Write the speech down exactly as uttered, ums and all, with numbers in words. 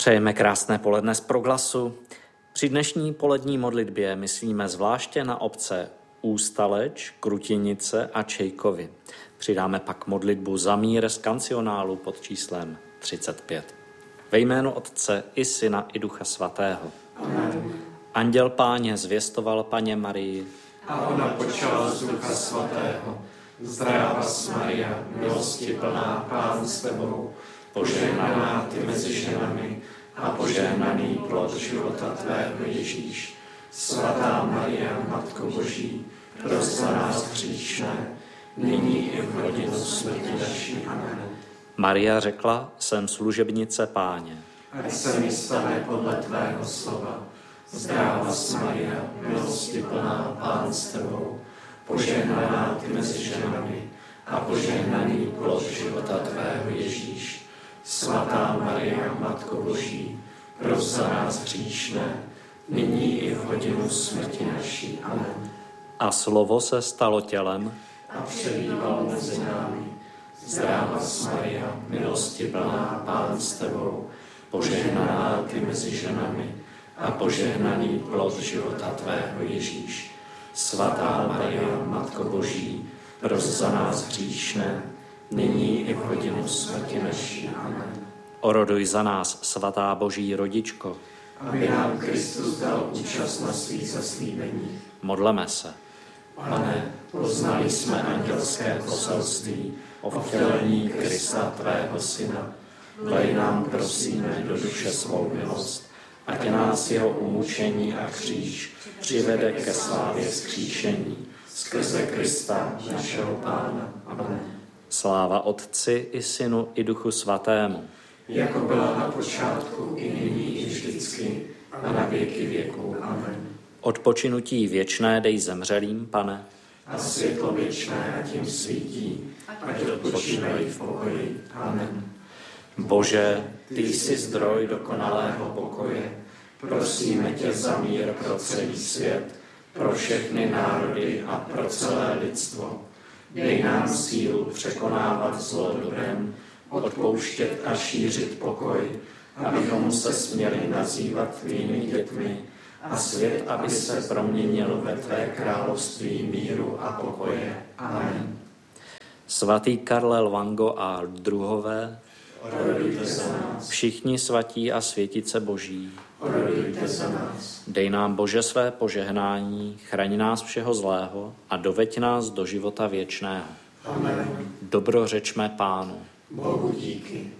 Přejeme krásné poledne z Proglasu. Při dnešní polední modlitbě myslíme zvláště na obce Ústaleč, Krutinice a Čejkovy. Přidáme pak modlitbu za mír z kancionálu pod číslem třicet pět. Ve jménu Otce i Syna i Ducha Svatého. Amen. Anděl Páně zvěstoval Paně Marii. A ona počala z Ducha Svatého. Zdravá Maria, milosti plná, Pán s tebou, požehnaná ty mezi ženami a požehnaný plod života tvého Ježíš. Svatá Maria, Matko Boží, pros za nás hříšné, nyní i v hodinu smrti naší. Amen. Maria řekla, jsem služebnice Páně. Ať se mi stane podle tvého slova. Zdravá Maria, milosti plná, Pán s tebou, požehnaná ty mezi ženami a požehnaný plod života tvého Ježíš. Svatá Maria, Matko Boží, pros za nás hříšné, nyní i v hodinu smrti naší. Amen. A slovo se stalo tělem A přebýval mezi námi. Zdravá Maria, milosti plná, Pán s tebou, požehnaná ty mezi ženami a požehnaný plod života tvého Ježíš. Svatá Maria, Matko Boží, pros za nás hříšné, nyní i v hodinu smrti naší. Amen. Oroduj za nás, svatá Boží rodičko. Aby nám Kristus dal účast na svých zaslíbeních. Modleme se. Pane, poznali jsme andělské poselství o vtělení Krista, tvého Syna. Vlej nám, prosíme, do duše svou milost, ať nás jeho umučení a kříž přivede ke slávě vzkříšení. Skrze Krista, našeho Pána. Amen. Sláva Otci i Synu i Duchu Svatému. Jako byla na počátku, i nyní, i vždycky, a na věky věků. Amen. Odpočinutí věčné dej zemřelým, Pane. A světlo věčné ať jim svítí, ať odpočívají v pokoji. Amen. Bože, Ty jsi zdroj dokonalého pokoje. Prosíme tě za mír pro celý svět, pro všechny národy a pro celé lidstvo. Dej nám sílu překonávat zlo dobrem, odpouštět a šířit pokoj, abychom se směli nazývat tvými dětmi a svět, aby se proměnil ve tvé království míru a pokoje. Amen. Svatý Karle Lvango a druhové, Orodujte za nás. všichni svatí a světice Boží, Orodujte za nás. dej nám, Bože, své požehnání, chraň nás všeho zlého a doveď nás do života věčného. Amen. Dobrořečme Pánu. Bohu díky.